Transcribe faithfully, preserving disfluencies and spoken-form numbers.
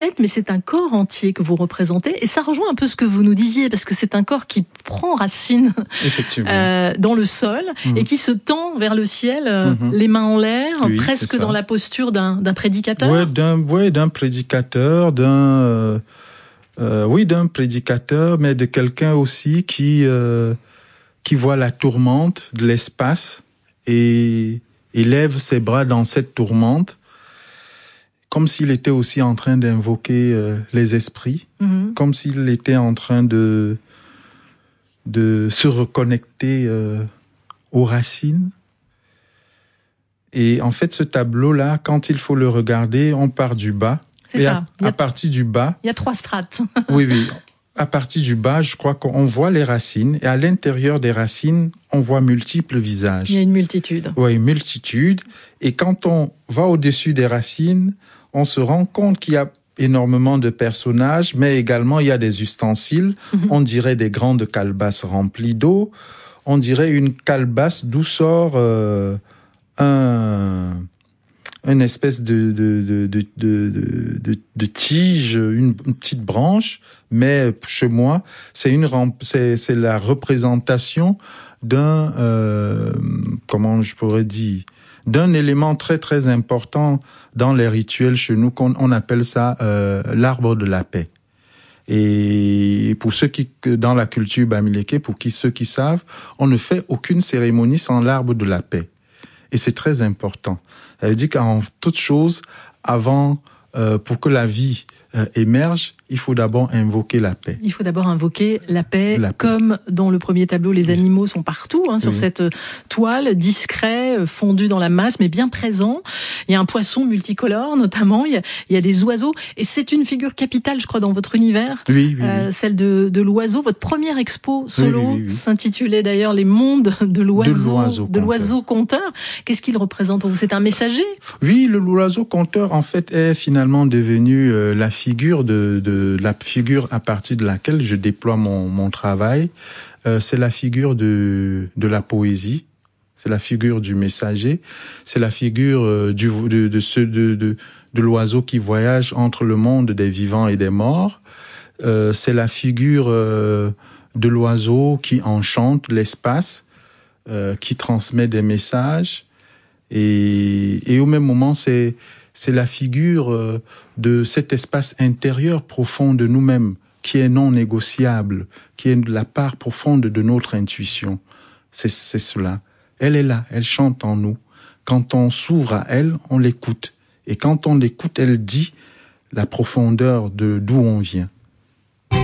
Mais c'est un corps entier que vous représentez, et ça rejoint un peu ce que vous nous disiez, parce que c'est un corps qui prend racine euh, dans le sol mmh. et qui se tend vers le ciel, euh, mmh. les mains en l'air, oui, presque dans la posture d'un, d'un prédicateur. Oui, d'un, ouais, d'un prédicateur, d'un, euh, euh, oui, d'un prédicateur, mais de quelqu'un aussi qui euh, qui voit la tourmente de l'espace et élève ses bras dans cette tourmente, comme s'il était aussi en train d'invoquer euh, les esprits, mmh. comme s'il était en train de de se reconnecter euh, aux racines. Et en fait, ce tableau-là, quand il faut le regarder, on part du bas. C'est et ça. À, à partir du bas. Il y a trois strates. oui, oui. À partir du bas, je crois qu'on voit les racines. Et à l'intérieur des racines, on voit multiples visages. Il y a une multitude. Oui, une multitude. Et quand on va au-dessus des racines, on se rend compte qu'il y a énormément de personnages, mais également il y a des ustensiles. Mm-hmm. On dirait des grandes calebasses remplies d'eau. On dirait une calebasse d'où sort euh, un, une espèce de, de, de, de, de, de, de tige, une, une petite branche. Mais chez moi, c'est une c'est, c'est la représentation d'un euh, comment je pourrais dire d'un élément très très important dans les rituels chez nous, qu'on on appelle ça euh, l'arbre de la paix. Et pour ceux qui dans la culture bamileke, pour qui ceux qui savent, on ne fait aucune cérémonie sans l'arbre de la paix. Et c'est très important. Ça veut dire qu'en toute chose, avant euh, pour que la vie euh, émerge, il faut d'abord invoquer la paix. Il faut d'abord invoquer la paix, la paix. Comme dans le premier tableau, les animaux sont partout, hein, sur oui. cette toile, discret, fondu dans la masse, mais bien présent. Il y a un poisson multicolore, notamment. Il y a, il y a des oiseaux. Et c'est une figure capitale, je crois, dans votre univers. Oui, oui, euh, oui. Celle de, de l'oiseau. Votre première expo solo oui, oui, oui. s'intitulait d'ailleurs Les mondes de l'oiseau, de l'oiseau, de l'oiseau conteur. Qu'est-ce qu'il représente pour vous? C'est un messager? Oui, le, l'oiseau conteur, en fait, est finalement devenu euh, la figure de, de la figure à partir de laquelle je déploie mon, mon travail. Euh, c'est la figure de, de la poésie, c'est la figure du messager, c'est la figure euh, du, de, de, ce, de, de, de l'oiseau qui voyage entre le monde des vivants et des morts. Euh, c'est la figure euh, de l'oiseau qui enchante l'espace, euh, qui transmet des messages. Et, et au même moment, c'est c'est la figure euh, de cet espace intérieur profond de nous-mêmes, qui est non négociable, qui est la part profonde de notre intuition. C'est, c'est cela. Elle est là, elle chante en nous. Quand on s'ouvre à elle, on l'écoute. Et quand on l'écoute, elle dit la profondeur de d'où on vient.